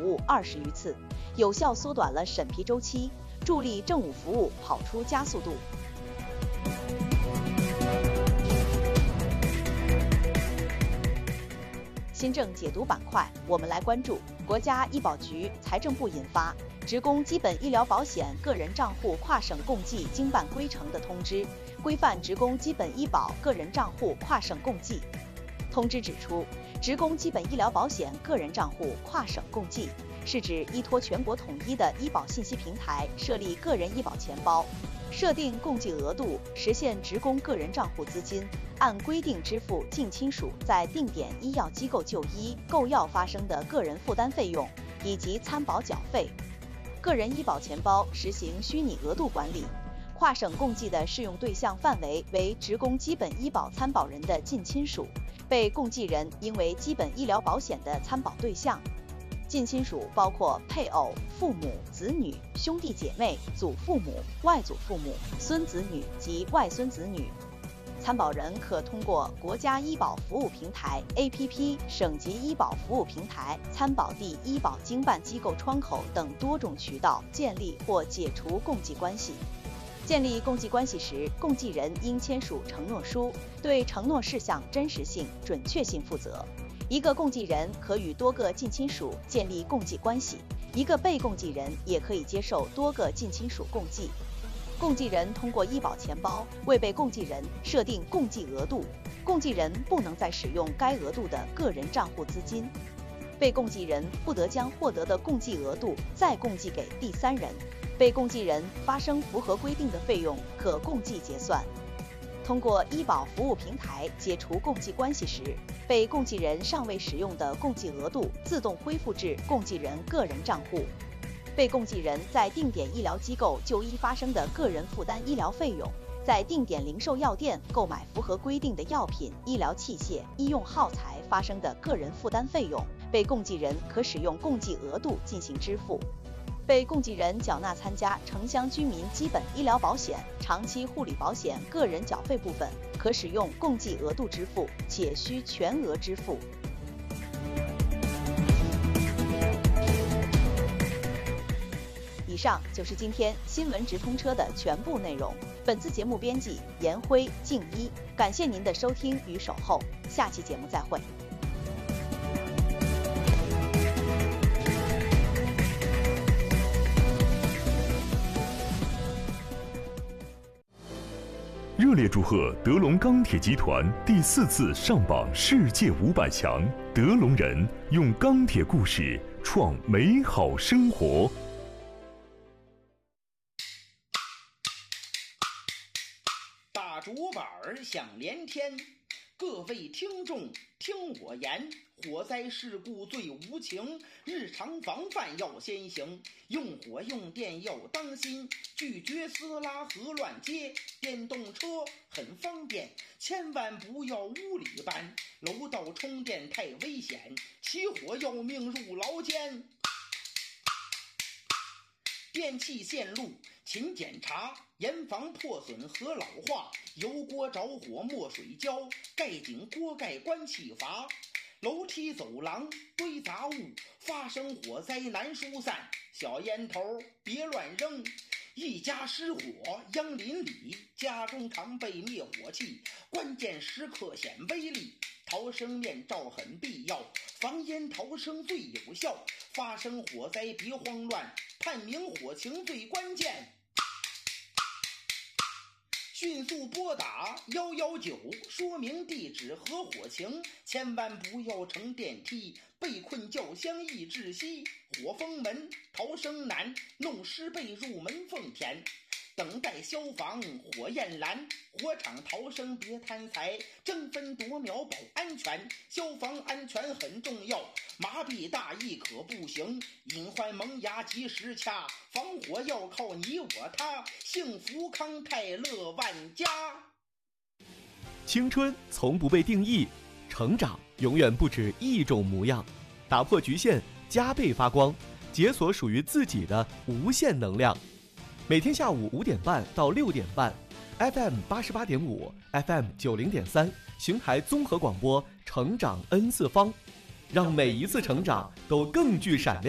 务20余次，有效缩短了审批周期，助力政务服务跑出加速度。新政解读板块，我们来关注国家医保局、财政部印发《职工基本医疗保险个人账户跨省共计经办规程的通知》，规范职工基本医保个人账户跨省共计。通知指出，职工基本医疗保险个人账户跨省共计是指依托全国统一的医保信息平台设立个人医保钱包，设定共计额度，实现职工个人账户资金按规定支付近亲属在定点医药机构就医、购药发生的个人负担费用以及参保缴费。个人医保钱包实行虚拟额度管理，跨省共计的适用对象范围为职工基本医保参保人的近亲属，被共计人应为基本医疗保险的参保对象。近亲属包括配偶、父母、子女、兄弟姐妹、祖父母、外祖父母、孙子女及外孙子女。参保人可通过国家医保服务平台 APP、省级医保服务平台、参保地医保经办机构窗口等多种渠道建立或解除共计关系。建立共计关系时，共计人应签署承诺书，对承诺事项真实性、准确性负责。一个共计人可与多个近亲属建立共计关系，一个被共计人也可以接受多个近亲属共计。共计人通过医保钱包为被共计人设定共计额度，共计人不能再使用该额度的个人账户资金。被共计人不得将获得的共计额度再共计给第三人，被共计人发生符合规定的费用可共计结算。通过医保服务平台解除共计关系时，被共计人尚未使用的共计额度自动恢复至共计人个人账户。被共计人在定点医疗机构就医发生的个人负担医疗费用，在定点零售药店购买符合规定的药品、医疗器械、医用耗材发生的个人负担费用，被共计人可使用共计额度进行支付。被共计人缴纳参加城乡居民基本医疗保险、长期护理保险个人缴费部分，可使用共计额度支付，且需全额支付。以上就是今天新闻直通车的全部内容。本次节目编辑严辉、静一，感谢您的收听与守候，下期节目再会。 热烈祝贺德龙钢铁集团第4次上榜世界500强，德龙人用钢铁故事创美好生活。 大竹板响连天，各位听众听我言，火灾事故最无情，日常防范要先行，用火用电要当心，拒绝私拉和乱接，电动车很方便，千万不要无理搬，楼道充电太危险，起火要命入牢监。电器线路勤检查，严防破损和老化，油锅着火没水浇，盖紧锅盖关气阀，楼梯走廊堆杂物，发生火灾难疏散，小烟头别乱扔，一家失火殃邻里，家中常备灭火器，关键时刻显威力，逃生面罩很必要，防烟逃生最有效，发生火灾别慌乱，判明火情最关键，迅速拨打119，说明地址和火情，千万不要乘电梯，被困轿厢易窒息，火封门逃生难，弄湿被入门缝填，等待消防火焰燃，火场逃生别贪财，争分夺秒保安全，消防安全很重要，麻痹大意可不行，隐患萌芽及时掐，防火要靠你我他，幸福康泰乐万家。 青春从不被定义，成长永远不止一种模样，打破局限，加倍发光，解锁属于自己的无限能量。每天下午5点半到6点半 ，FM 88.5 ，FM 90.3，邢台综合广播，成长 N 次方，让每一次成长都更具闪亮。